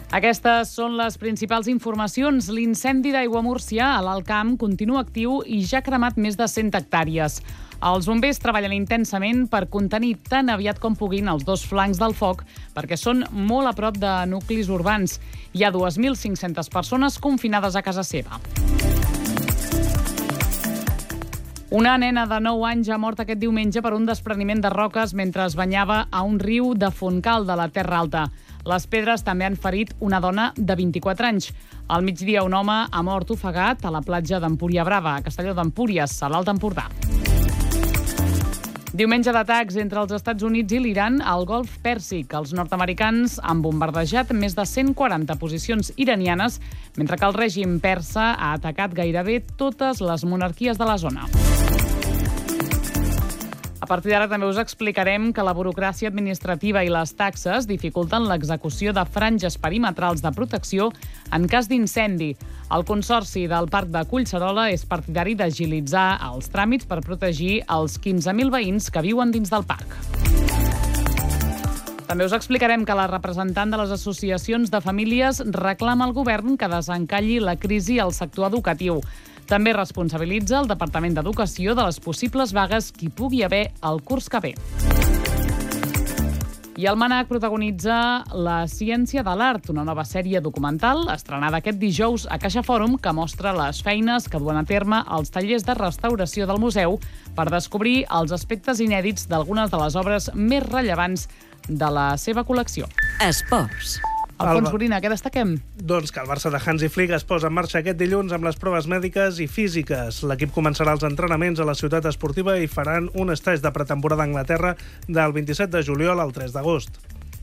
Aquestes són les principals informacions. L'incendi d'Aiguamúrcia a l'Alt Camp continua actiu i ja ha cremat més de 100 hectàrees. Els bombers treballen intensament per contenir tan aviat com puguin els dos flancs del foc perquè són molt a prop de nuclis urbans. Hi ha 2.500 persones confinades a casa seva. Una nena de 9 anys ha mort aquest diumenge per un despreniment de roques mentre es banyava a un riu de Fontcal de la Terra Alta. Les pedres també han ferit una dona de 24 anys. Al migdia, un home ha mort ofegat a la platja d'Empúria Brava, a Castelló d'Empúries, a l'Alt Empordà. Diumenge d'atacs entre els Estats Units i l'Iran al Golf Pèrsic. Els nord-americans han bombardejat més de 140 posicions iranianes, mentre que el règim persa ha atacat gairebé totes les monarquies de la zona. A partir d'ara també us explicarem que la burocràcia administrativa i les taxes dificulten l'execució de franges perimetrals de protecció en cas d'incendi. El Consorci del Parc de Collserola és partidari d'agilitzar els tràmits per protegir els 15.000 veïns que viuen dins del parc. També us explicarem que la representant de les associacions de famílies reclama al govern que desencalli la crisi al sector educatiu. També responsabilitza el Departament d'Educació de les possibles vagues que hi pugui haver el curs que ve. I el MNAC protagonitza La ciència de l'art, una nova sèrie documental estrenada aquest dijous a Caixa Fòrum que mostra les feines que duen a terme els tallers de restauració del museu per descobrir els aspectes inèdits d'algunes de les obres més rellevants de la seva col·lecció. Esports. Alfons Gorina, què destaquem? Doncs que el Barça de Hansi Flick es posa en marxa aquest dilluns amb les proves mèdiques i físiques. L'equip començarà els entrenaments a la ciutat esportiva i faran un estatge de pretemporada a Anglaterra del 27 de juliol al 3 d'agost.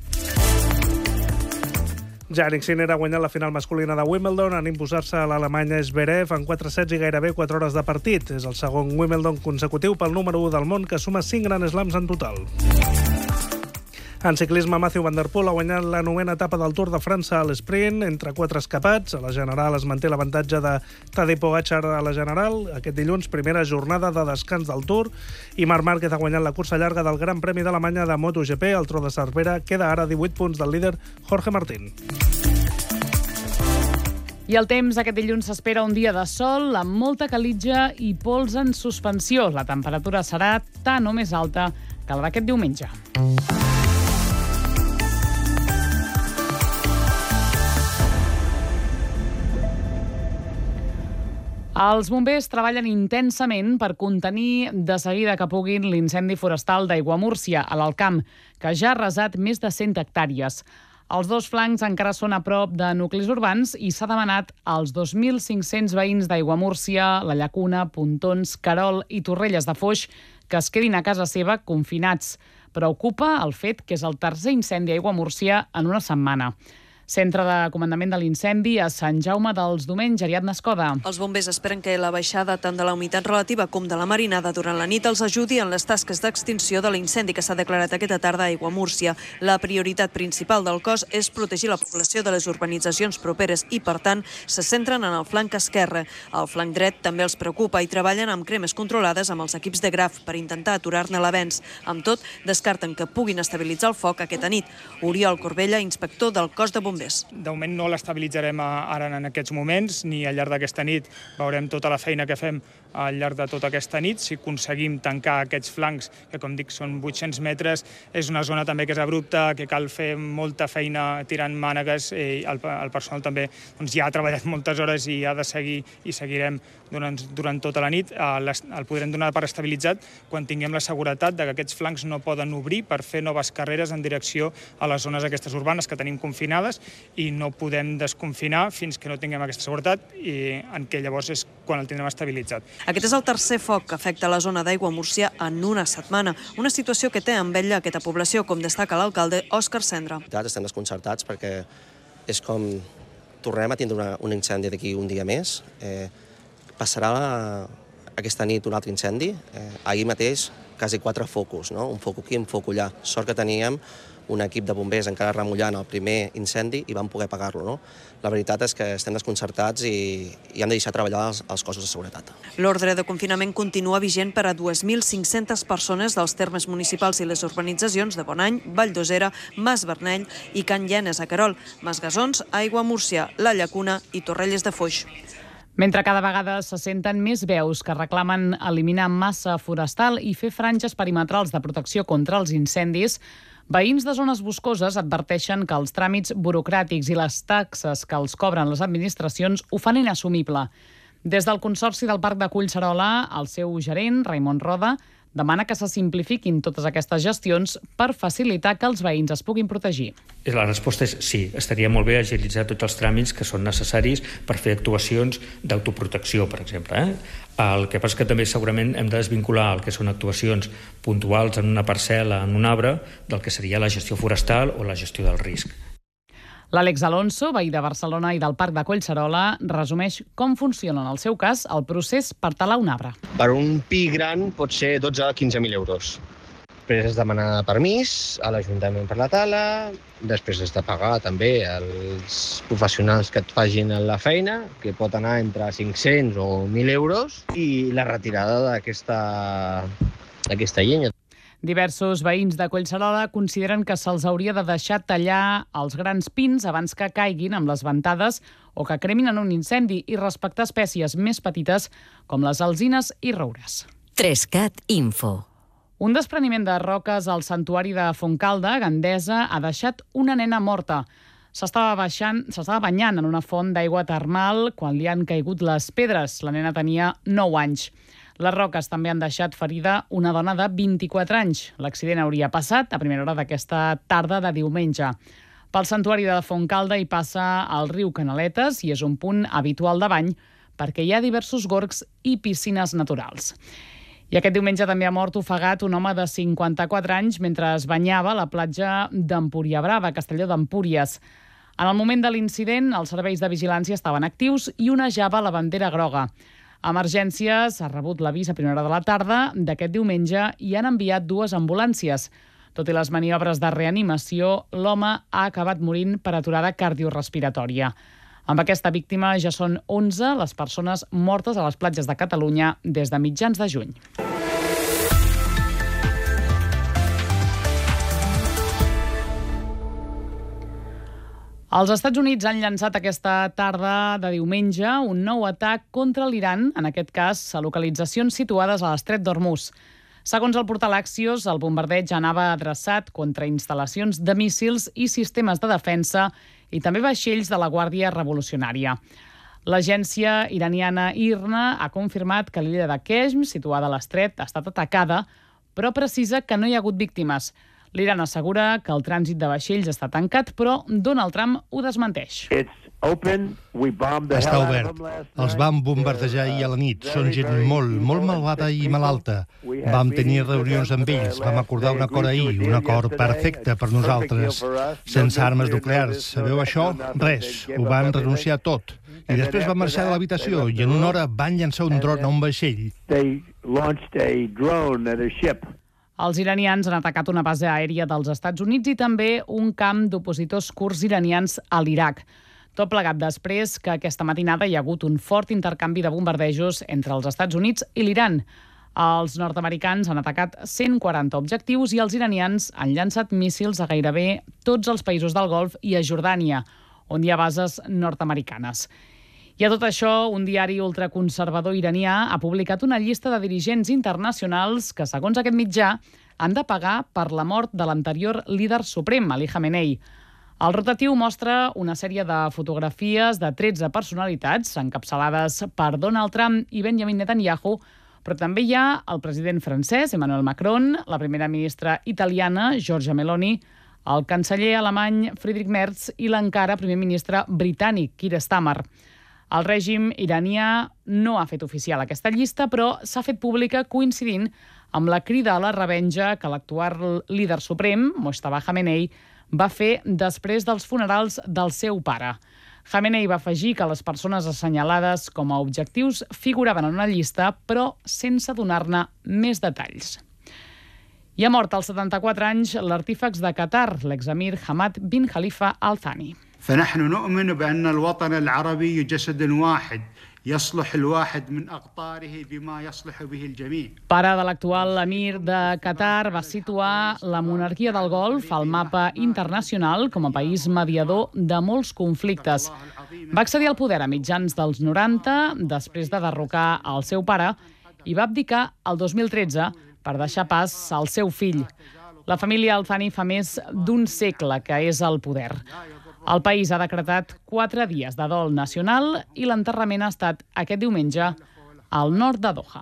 Jannik Sinner ha guanyat la final masculina de Wimbledon en imposar-se a l'alemany Zverev en 4 sets i gairebé 4 hores de partit. És el segon Wimbledon consecutiu pel número 1 del món, que suma 5 Grand Slams en total. En ciclisme, Mathieu Van Der Poel ha guanyat la 9ª etapa del Tour de França a l'esprint entre 4 escapats. A la general es manté l'avantatge de Tadej Pogačar a la general. Aquest dilluns, primera jornada de descans del Tour. I Marc Márquez ha guanyat la cursa llarga del Gran Premi d'Alemanya de MotoGP. El Tro de Cervera queda ara a 18 punts del líder Jorge Martín. I el temps aquest dilluns s'espera un dia de sol amb molta calitja i pols en suspensió. La temperatura serà tan o més alta que la d'aquest diumenge. Els bombers treballen intensament per contenir de seguida que puguin l'incendi forestal d'Aiguamúrcia, a l'Alt Camp, que ja ha arrasat més de 100 hectàrees. Els dos flancs encara són a prop de nuclis urbans i s'ha demanat als 2.500 veïns d'Aiguamúrcia, La Llacuna, Pontons, Querol i Torrelles de Foix que es quedin a casa seva confinats. Preocupa el fet que és el tercer incendi a Aiguamúrcia en una setmana. Centre de Comandament de l'Incendi a Sant Jaume dels Domenys, Ariadna Escoda. Els bombers esperen que la baixada tant de la humitat relativa com de la marinada durant la nit els ajudi en les tasques d'extinció de l'incendi que s'ha declarat aquesta tarda a Aiguamúrcia. La prioritat principal del cos és protegir la població de les urbanitzacions properes i, per tant, se centren en el flanc esquerre. El flanc dret també els preocupa i treballen amb cremes controlades amb els equips de Graf per intentar aturar-ne l'avenç. Amb tot, descarten que puguin estabilitzar el foc aquesta nit. Oriol Corbella, inspector del cos de bombers. De moment no l'estabilitzarem ara en aquests moments, ni al llarg d'aquesta nit. Veurem tota la feina que fem al llarg de tota aquesta nit. Si aconseguim tancar aquests flancs, que com dic són 800 metres, és una zona també que és abrupta, que cal fer molta feina tirant mànegues. El personal també ja ha treballat moltes hores i ha de seguir i seguirem durant tota la nit. El podrem donar per estabilitzat quan tinguem la seguretat que aquests flancs no poden obrir per fer noves carreres en direcció a les zones aquestes urbanes que tenim confinades i no podem desconfinar fins que no tinguem aquesta seguretat i en què llavors és quan el tindrem estabilitzat. Aquest és el tercer foc que afecta la zona d'Aiguamúrcia en una setmana, una situació que té en vetlla aquesta població, com destaca l'alcalde Òscar Cendra. Estem desconcertats perquè és com tornem a tindre un incendi d'aquí un dia més. Passarà aquesta nit un altre incendi. Ahir mateix quasi 4 focus, no? Un foc aquí, un foc allà. Sort que teníem un equip de bombers encara remullant el primer incendi i vam poder apagar-lo, no? La veritat és que estem desconcertats i hem de deixar treballar els cossos de seguretat. L'ordre de confinament continua vigent per a 2.500 persones dels termes municipals i les urbanitzacions de Bonany, Valldosera, Mas Vernell i Can Llenes a Querol, Masgasons, Aiguamúrcia, La Llacuna i Torrelles de Foix. Mentre cada vegada se senten més veus que reclamen eliminar massa forestal i fer franges perimetrals de protecció contra els incendis, veïns de zones boscoses adverteixen que els tràmits burocràtics i les taxes que els cobren les administracions ho fan inassumible. Des del Consorci del Parc de Collserola, el seu gerent, Raimon Roda, demana que se simplifiquin totes aquestes gestions per facilitar que els veïns es puguin protegir. La resposta és sí, estaria molt bé agilitzar tots els tràmits que són necessaris per fer actuacions d'autoprotecció, per exemple. El que passa és que també segurament hem de desvincular el que són actuacions puntuals en una parcel·la, en un arbre, del que seria la gestió forestal o la gestió del risc. L'Àlex Alonso, veí de Barcelona i del Parc de Collserola, resumeix com funciona, en el seu cas, el procés per talar un arbre. Per un pi gran pot ser 12 a 15.000 euros. Després has de demanar permís a l'Ajuntament per la tala, després has de pagar també als professionals que et facin la feina, que pot anar entre 500 o 1.000 euros, i la retirada d'aquesta llenya. Diversos veïns de Collserola consideren que se'ls hauria de deixar tallar els grans pins abans que caiguin amb les ventades o que cremin en un incendi i respectar espècies més petites com les alzines i roures. 3CAT Info. Un despreniment de roques al santuari de Fontcalda, a Gandesa, ha deixat una nena morta. S'estava banyant en una font d'aigua termal quan li han caigut les pedres. La nena tenia 9 anys. Les roques també han deixat ferida una dona de 24 anys. L'accident hauria passat a primera hora d'aquesta tarda de diumenge. Pel santuari de Fontcalda hi passa el riu Canaletes i és un punt habitual de bany perquè hi ha diversos gorgs i piscines naturals. I aquest diumenge també ha mort ofegat un home de 54 anys mentre es banyava a la platja d'Empúria Brava, Castelló d'Empúries. En el moment de l'incident, els serveis de vigilància estaven actius i onejava la bandera groga. Emergències ha rebut l'avís a primera hora de la tarda d'aquest diumenge i han enviat 2 ambulàncies. Tot i les maniobres de reanimació, l'home ha acabat morint per aturada cardiorespiratòria. Amb aquesta víctima ja són 11 les persones mortes a les platges de Catalunya des de mitjans de juny. Els Estats Units han llançat aquesta tarda de diumenge un nou atac contra l'Iran, en aquest cas a localitzacions situades a l'estret d'Hormuz. Segons el portal Axios, el bombardeig anava adreçat contra instal·lacions de míssils i sistemes de defensa i també vaixells de la Guàrdia Revolucionària. L'agència iraniana IRNA ha confirmat que l'illa de Qeshm, situada a l'estret, ha estat atacada, però precisa que no hi ha hagut víctimes. L'Iran assegura que el trànsit de vaixells està tancat, però Donald Trump ho desmenteix. Està obert. Els vam bombardejar ahir a la nit. Són gent molt malvada i malalta. Vam tenir reunions amb ells. Vam acordar un acord ahir, un acord perfecte per nosaltres. Sense armes nuclears. Sabeu això? Res. Ho van renunciar tot. I després van marxar de l'habitació i en una hora van llançar un dron a un vaixell. Els iranians han atacat una base aèria dels Estats Units i també un camp d'opositors kurds iranians a l'Iraq. Tot plegat després que aquesta matinada hi ha hagut un fort intercanvi de bombardejos entre els Estats Units i l'Iran. Els nord-americans han atacat 140 objectius i els iranians han llançat míssils a gairebé tots els països del Golf i a Jordània, on hi ha bases nord-americanes. I a tot això, un diari ultraconservador iranià ha publicat una llista de dirigents internacionals que, segons aquest mitjà, han de pagar per la mort de l'anterior líder suprem, Ali Khamenei. El rotatiu mostra una sèrie de fotografies de 13 personalitats encapçalades per Donald Trump i Benjamin Netanyahu, però també hi ha el president francès, Emmanuel Macron, la primera ministra italiana, Giorgia Meloni, el canceller alemany Friedrich Merz i l'encara primer ministre britànic, Keir Starmer. El règim iranià no ha fet oficial aquesta llista, però s'ha fet pública coincidint amb la crida a la revenja que l'actual líder suprem, Mojtaba Khamenei, va fer després dels funerals del seu pare. Khamenei va afegir que les persones assenyalades com a objectius figuraven en una llista, però sense donar-ne més detalls. I ha mort als 74 anys l'artífex de Qatar, l'exemir Hamad bin Khalifa Al Thani. فنحن نؤمن بأن الوطن العربي جسد واحد يصلح الواحد من أقطاره بما يصلح به الجميع. Pare de l'actual emir de Qatar, va situar la monarquia del Golf al mapa internacional com a país mediador de molts conflictes. Va accedir al poder a mitjans dels 90, després de derrocar el seu pare, i va abdicar el 2013 per deixar pas al seu fill. La família Al Thani fa més d'un segle que és al poder. El país ha decretat 4 dies de dol nacional i l'enterrament ha estat aquest diumenge al nord de Doha.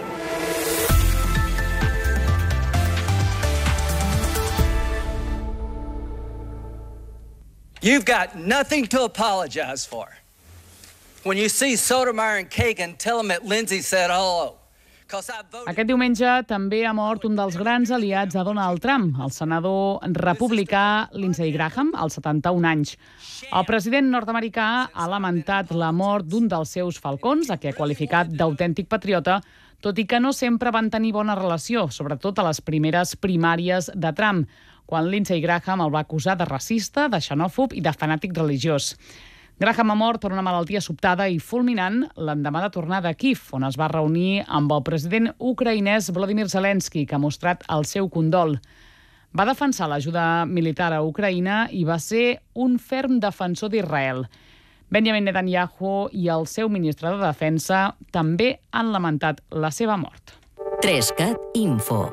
You've got nothing to apologize for. When you see Sotomayor and Kagan, tell them that Lindsay said hello. Aquest diumenge també ha mort un dels grans aliats de Donald Trump, el senador republicà Lindsey Graham, als 71 anys. El president nord-americà ha lamentat la mort d'un dels seus falcons, a qui ha qualificat d'autèntic patriota, tot i que no sempre van tenir bona relació, sobretot a les primeres primàries de Trump, quan Lindsey Graham el va acusar de racista, de xenòfob i de fanàtic religiós. Graham ha mort per una malaltia sobtada i fulminant l'endemà de tornar de Kyiv, on es va reunir amb el president ucraïnès Volodymyr Zelensky, que ha mostrat el seu condol. Va defensar l'ajuda militar a Ucraïna i va ser un ferm defensor d'Israel. Benjamin Netanyahu i el seu ministre de Defensa també han lamentat la seva mort. 3CAT Info.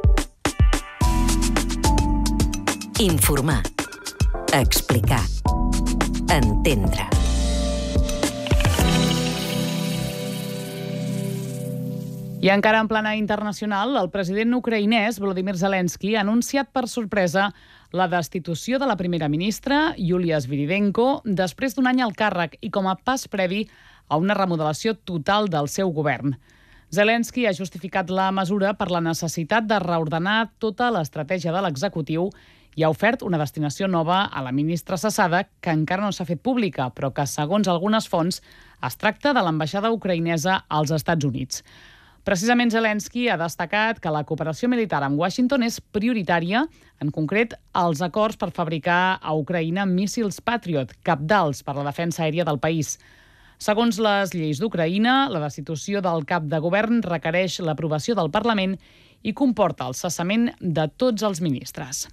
Informar. Explicar. Entendre. I encara en plana internacional, el president ucraïnès Volodymyr Zelensky ha anunciat per sorpresa la destitució de la primera ministra, Yulia Sviridenko, després d'un any al càrrec i com a pas previ a una remodelació total del seu govern. Zelensky ha justificat la mesura per la necessitat de reordenar tota l'estratègia de l'executiu i ha ofert una destinació nova a la ministra cessada que encara no s'ha fet pública, però que, segons algunes fonts, es tracta de l'ambaixada ucraïnesa als Estats Units. Precisament Zelensky ha destacat que la cooperació militar amb Washington és prioritària, en concret els acords per fabricar a Ucraïna míssils Patriot, cabdals per la defensa aèria del país. Segons les lleis d'Ucraïna, la destitució del cap de govern requereix l'aprovació del Parlament i comporta el cessament de tots els ministres.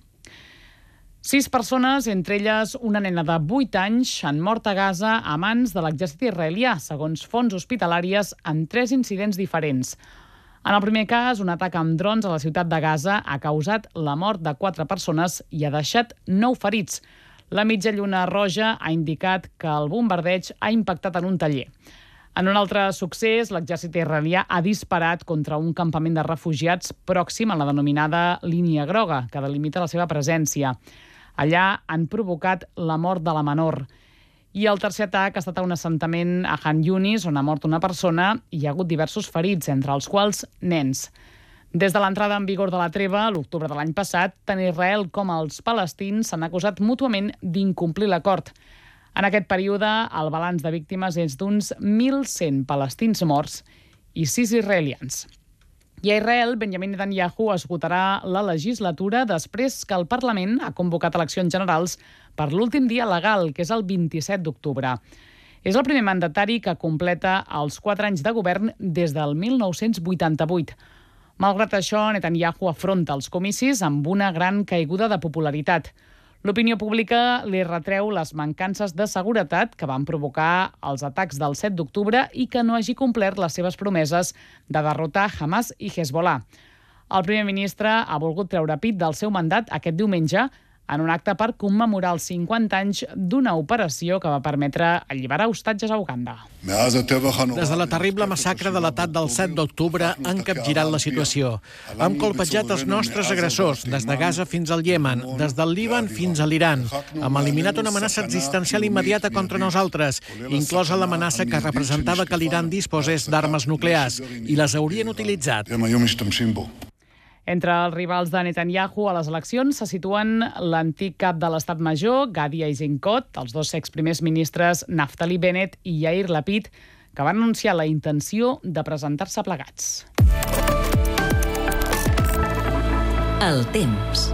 6 persones, entre elles una nena de 8 anys, han mort a Gaza a mans de l'exèrcit israelià, segons fonts hospitalàries, en 3 incidents diferents. En el primer cas, un atac amb drons a la ciutat de Gaza ha causat la mort de 4 persones i ha deixat 9 ferits. La Mitja Lluna Roja ha indicat que el bombardeig ha impactat en un taller. En un altre succés, l'exèrcit israelià ha disparat contra un campament de refugiats pròxim a la denominada línia groga, que delimita la seva presència. Allà han provocat la mort de la menor. I el tercer atac ha estat a un assentament a Han Yunis, on ha mort una persona i hi ha hagut diversos ferits, entre els quals nens. Des de l'entrada en vigor de la treva, l'octubre de l'any passat, tant Israel com els palestins s'han acusat mútuament d'incomplir l'acord. En aquest període, el balanç de víctimes és d'uns 1.100 palestins morts i 6 israelians. I a Israel, Benjamin Netanyahu esgotarà la legislatura després que el Parlament ha convocat eleccions generals per l'últim dia legal, que és el 27 d'octubre. És el primer mandatari que completa els 4 anys de govern des del 1988. Malgrat això, Netanyahu afronta els comicis amb una gran caiguda de popularitat. L'opinió pública li retreu les mancances de seguretat que van provocar els atacs del 7 d'octubre i que no hagi complert les seves promeses de derrotar Hamas i Hezbollah. El primer ministre ha volgut treure pit del seu mandat aquest diumenge en un acte per commemorar els 50 anys d'una operació que va permetre alliberar hostatges a Uganda. Des de la terrible massacre de l'atac del 7 d'octubre han capgirat la situació. Hem colpejat els nostres agressors, des de Gaza fins al Iemen, des del Líban fins a l'Iran. Hem eliminat una amenaça existencial immediata contra nosaltres, inclosa l'amenaça que representava que l'Iran disposés d'armes nuclears, i les haurien utilitzat. Entre els rivals de Netanyahu a les eleccions se situen l'antic cap de l'Estat Major, Gadi Eisenkot, els 2 exprimers ministres Naftali Bennett i Yair Lapid, que van anunciar la intenció de presentar-se plegats. El temps.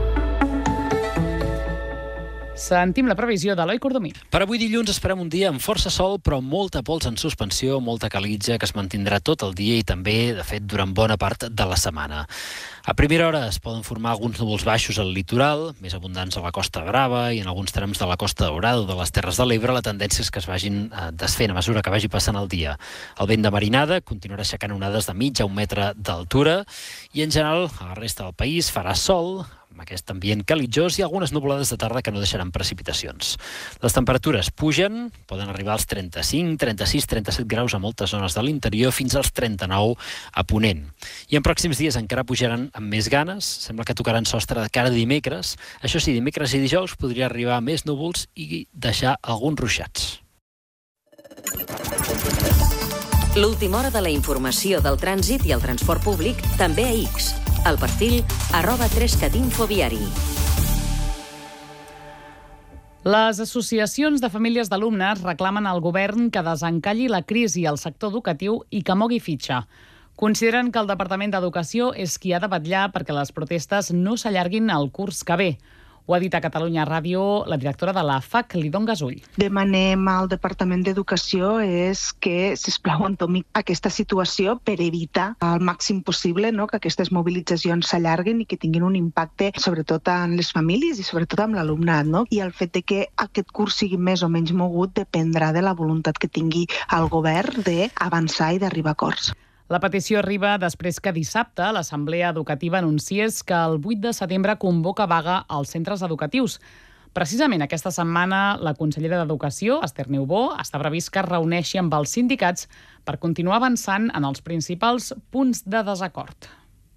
Sentim la previsió de Eloi Cordomí. Per avui dilluns esperem un dia amb força sol, però molta pols en suspensió, molta calitja que es mantindrà tot el dia i també, de fet, durant bona part de la setmana. A primera hora es poden formar alguns núvols baixos al litoral, més abundants a la Costa Brava i en alguns trams de la Costa Daurada o de les Terres de l'Ebre. La tendència és que es vagin desfent a mesura que vagi passant el dia. El vent de marinada continuarà aixecant onades de mig a 1 metre d'altura i, en general, a la resta del país farà sol, amb aquest ambient calitjós i algunes nuvolades de tarda que no deixaran precipitacions. Les temperatures pugen, poden arribar als 35, 36, 37 graus a moltes zones de l'interior, fins als 39 a Ponent. I en pròxims dies encara pujaran amb més ganes, sembla que tocaran sostre de cara a dimecres. Això sí, dimecres i dijous podria arribar més núvols i deixar alguns ruixats. L'última hora de la informació del trànsit i el transport públic també a X. El perfil @3catinfoviari. Les associacions de famílies d'alumnes reclamen al govern que desencalli la crisi al sector educatiu i que mogui fitxa. Consideren que el Departament d'Educació és qui ha de vetllar perquè les protestes no s'allarguin al curs que ve. Ho ha dit a Catalunya Ràdio la directora de la FAC, Lidon Gasull. Demanem al Departament d'Educació és que, sisplau, entomi aquesta situació per evitar al màxim possible que aquestes mobilitzacions s'allarguen i que tinguin un impacte sobretot en les famílies i sobretot en l'alumnat. I el fet de que aquest curs sigui més o menys mogut dependrà de la voluntat que tingui el govern d'avançar i d'arribar a acords. La petició arriba després que dissabte l'Assemblea Educativa anunciés que el 8 de setembre convoca vaga als centres educatius. Precisament aquesta setmana la consellera d'Educació, Esther Niubó, està previst que es reuneixi amb els sindicats per continuar avançant en els principals punts de desacord.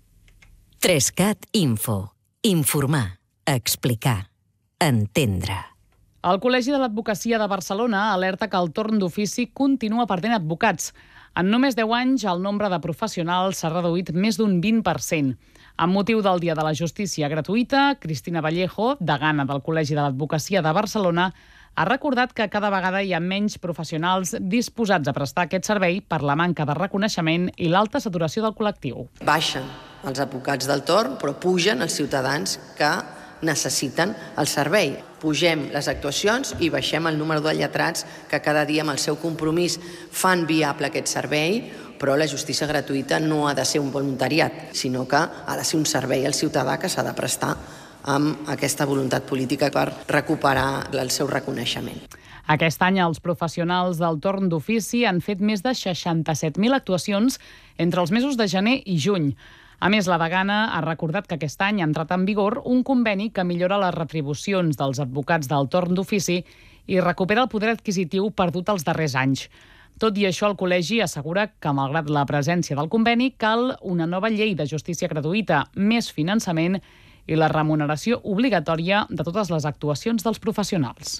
3cat Info. Informar, explicar, entendre. El Col·legi de l'Advocacia de Barcelona alerta que el torn d'ofici continua perdent advocats. En només 10 anys, el nombre de professionals s'ha reduït més d'un 20%. Amb motiu del Dia de la Justícia Gratuïta, Cristina Vallejo, degana del Col·legi de l'Advocacia de Barcelona, ha recordat que cada vegada hi ha menys professionals disposats a prestar aquest servei per la manca de reconeixement i l'alta saturació del col·lectiu. Baixen els advocats del torn, però pugen els ciutadans que necessiten el servei. Pugem les actuacions i baixem el número de lletrats que cada dia amb el seu compromís fan viable aquest servei, però la justícia gratuïta no ha de ser un voluntariat, sinó que ha de ser un servei al ciutadà que s'ha de prestar amb aquesta voluntat política per recuperar el seu reconeixement. Aquest any els professionals del torn d'ofici han fet més de 67.000 actuacions entre els mesos de gener i juny. A més, la degana ha recordat que aquest any ha entrat en vigor un conveni que millora les retribucions dels advocats del torn d'ofici i recupera el poder adquisitiu perdut els darrers anys. Tot i això, el col·legi assegura que, malgrat la presència del conveni, cal una nova llei de justícia gratuïta, més finançament i la remuneració obligatòria de totes les actuacions dels professionals.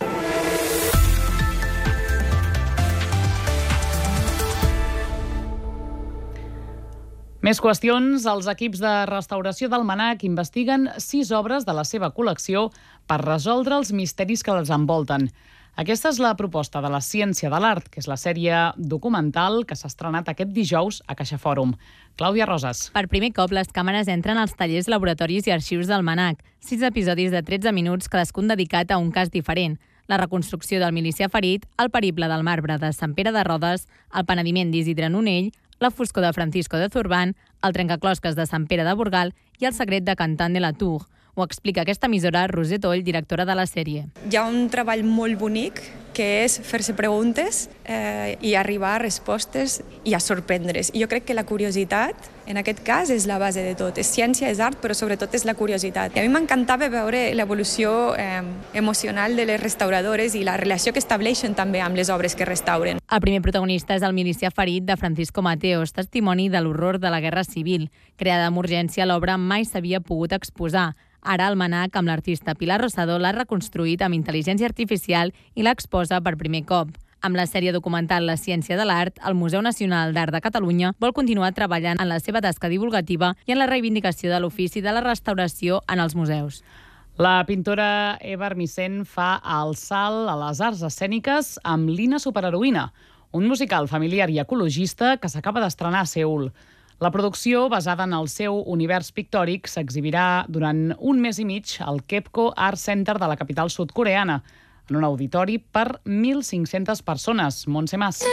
Més qüestions. Els equips de restauració del Mnac investiguen 6 obres de la seva col·lecció per resoldre els misteris que les envolten. Aquesta és la proposta de la Ciència de l'Art, que és la sèrie documental que s'ha estrenat aquest dijous a CaixaFòrum. Clàudia Roses. Per primer cop, les càmeres entren als tallers, laboratoris i arxius del Mnac. 6 episodis de 13 minuts, cadascun dedicat a un cas diferent. La reconstrucció del milicià ferit, el periple del marbre de Sant Pere de Rodes, el penediment d'Isidre Nonell, la foscor de Francisco de Zurban, el trencaclosques de Sant Pere de Burgal i el secret de Cantant de la Tour. Ho explica aquesta emissora Roser Toll, directora de la sèrie. Hi ha un treball molt bonic que és fer-se preguntes i arribar a respostes i a sorprendre's. I jo crec que la curiositat, en aquest cas, és la base de tot. És ciència, és art, però sobretot és la curiositat. I a mi m'encantava veure l'evolució emocional de les restauradores i la relació que estableixen també amb les obres que restauren. El primer protagonista és el milicià ferit de Francisco Mateos, testimoni de l'horror de la Guerra Civil. Creada amb urgència, l'obra mai s'havia pogut exposar. Ara el Mnac, amb l'artista Pilar Rosado, l'ha reconstruït amb intel·ligència artificial i l'exposa per primer cop. Amb la sèrie documental La Ciència de l'Art, el Museu Nacional d'Art de Catalunya vol continuar treballant en la seva tasca divulgativa i en la reivindicació de l'ofici de la restauració en els museus. La pintora Eva Armisen fa el salt a les arts escèniques amb Lina Superheroïna, un musical familiar i ecologista que s'acaba d'estrenar a Seül. La producció, basada en el seu univers pictòric, s'exhibirà durant un mes i mig al KEPCO Art Center de la capital sud-coreana, en un auditori per 1.500 persones. Montse Mas.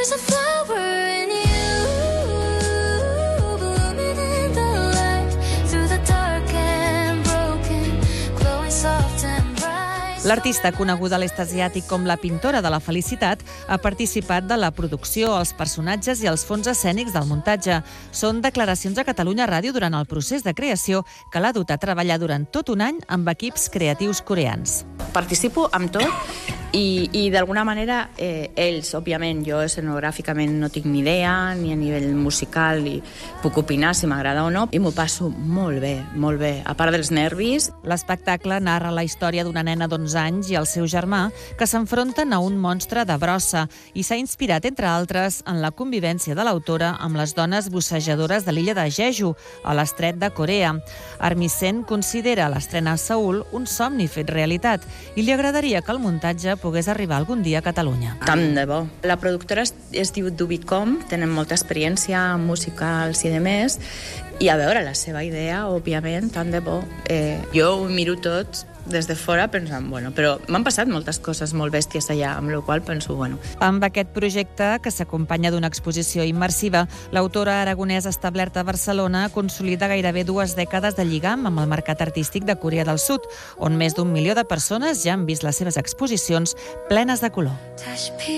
L'artista, coneguda a l'est asiàtic com la pintora de la felicitat, ha participat de la producció, els personatges i els fons escènics del muntatge. Són declaracions a Catalunya Ràdio durant el procés de creació que l'ha dut a treballar durant tot un any amb equips creatius coreans. Participo amb tot i d'alguna manera ells, òbviament, jo escenogràficament no tinc ni idea, ni a nivell musical, i puc opinar si m'agrada o no, i m'ho passo molt bé, a part dels nervis. L'espectacle narra la història d'una nena d'11 anys i el seu germà que s'enfronten a un monstre de brossa i s'ha inspirat, entre altres, en la convivència de l'autora amb les dones bussejadores de l'illa de Jeju, a l'estret de Corea. Armisen considera l'estrena a Seül un somni fet realitat i li agradaria que el muntatge pogués arribar algun dia a Catalunya. Tant de bo. La productora es diu Dubicom, tenen molta experiència en musicals i demés, i a veure, la seva idea, òbviament, tant de bo. Jo ho miro tot des de fora pensant, bueno, però m'han passat moltes coses molt bèsties allà, amb la qual penso, bueno. Amb aquest projecte, que s'acompanya d'una exposició immersiva, l'autora aragonesa establerta a Barcelona consolida gairebé 2 dècades de lligam amb el mercat artístic de Corea del Sud, on més d'1 milió de persones ja han vist les seves exposicions plenes de color.